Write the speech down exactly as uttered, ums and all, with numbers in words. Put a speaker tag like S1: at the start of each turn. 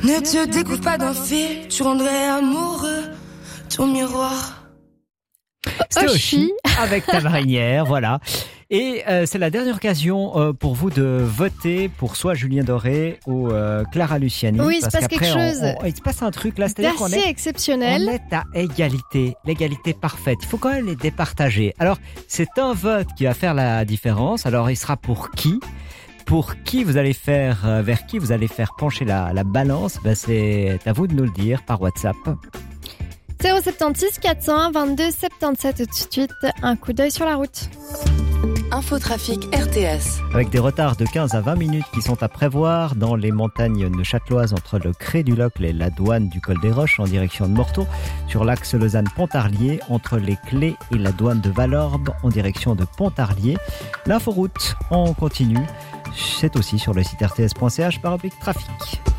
S1: Ne te découvre pas d'un fait, tu rendrais amoureux ton miroir.
S2: C'était Oshi avec ta marinière, voilà. Et euh, c'est la dernière occasion euh, pour vous de voter pour soit Julien Doré ou euh, Clara Luciani.
S3: Oui, il se
S2: parce
S3: passe quelque
S2: on,
S3: chose.
S2: On, il se passe un truc là, c'est-à-dire qu'on
S3: d'assez
S2: est,
S3: exceptionnel.
S2: on est à égalité, l'égalité parfaite. Il faut quand même les départager. Alors, c'est un vote qui va faire la différence. Alors, il sera pour qui ? Pour qui vous allez faire, euh, vers qui vous allez faire pencher la, la balance ? Ben, c'est à vous de nous le dire par WhatsApp.
S3: zéro sept six quatre cent un vingt-deux soixante-dix-sept. Tout de suite, un coup d'œil sur la route.
S4: Infotrafic R T S.
S2: Avec des retards de quinze à vingt minutes qui sont à prévoir dans les montagnes neuchâteloises entre le Cré du Locle et la douane du Col des Roches en direction de Morteau, sur l'axe Lausanne-Pontarlier entre les Clés et la douane de Valorbe en direction de Pontarlier. L'inforoute en continu, c'est aussi sur le site r t s point c h par rubrique trafic.